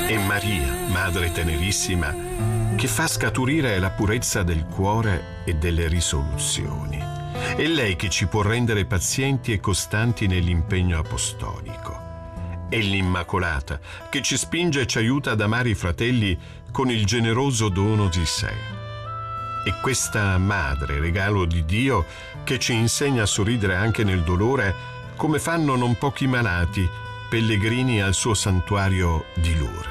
È Maria, Madre tenerissima, che fa scaturire la purezza del cuore e delle risoluzioni. È lei che ci può rendere pazienti e costanti nell'impegno apostolico. È l'Immacolata che ci spinge e ci aiuta ad amare i fratelli con il generoso dono di sé. È questa Madre, regalo di Dio, che ci insegna a sorridere anche nel dolore, come fanno non pochi malati, pellegrini al suo santuario di Lourdes.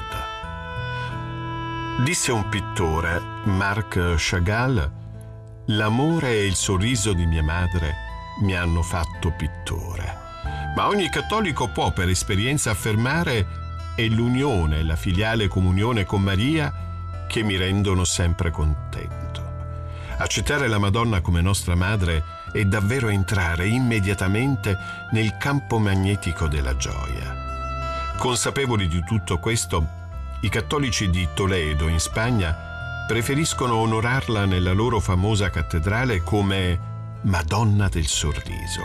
Disse un pittore, Marc Chagall: l'amore e il sorriso di mia madre mi hanno fatto pittore. Ma ogni cattolico può per esperienza affermare: è l'unione e la filiale comunione con Maria che mi rendono sempre contento. Accettare la Madonna come nostra madre è davvero entrare immediatamente nel campo magnetico della gioia. Consapevoli di tutto questo, i cattolici di Toledo, in Spagna, preferiscono onorarla nella loro famosa cattedrale come Madonna del Sorriso.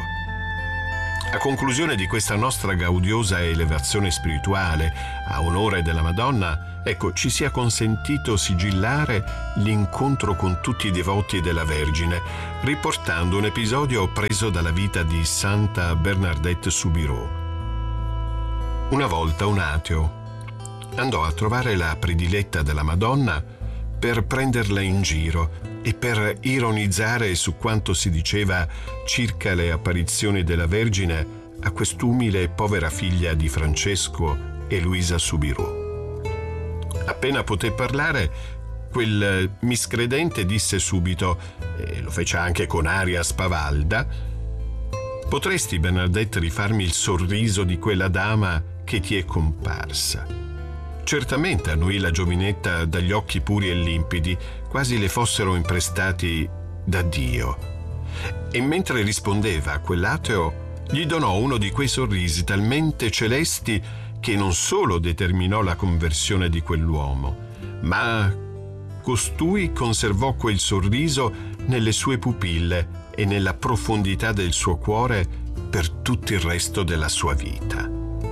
A conclusione di questa nostra gaudiosa elevazione spirituale a onore della Madonna, ci sia consentito sigillare l'incontro con tutti i devoti della Vergine, riportando un episodio preso dalla vita di Santa Bernadette Soubirous. Una volta un ateo andò a trovare la prediletta della Madonna per prenderla in giro e per ironizzare su quanto si diceva circa le apparizioni della Vergine a quest'umile e povera figlia di Francesco e Luisa Soubirous. Appena poté parlare, quel miscredente disse subito, e lo fece anche con aria spavalda: «Potresti, Bernadette, rifarmi il sorriso di quella dama che ti è comparsa?» Certamente, annuì la giovinetta dagli occhi puri e limpidi, quasi le fossero imprestati da Dio. E mentre rispondeva a quell'ateo, gli donò uno di quei sorrisi talmente celesti che non solo determinò la conversione di quell'uomo, ma costui conservò quel sorriso nelle sue pupille e nella profondità del suo cuore per tutto il resto della sua vita.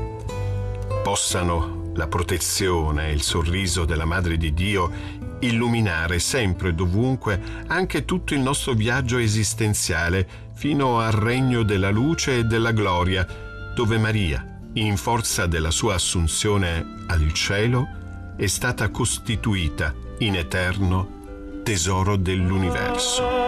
Possano la protezione e il sorriso della Madre di Dio illuminare sempre e dovunque anche tutto il nostro viaggio esistenziale fino al regno della luce e della gloria, dove Maria, in forza della sua assunzione al cielo, è stata costituita in eterno tesoro dell'universo.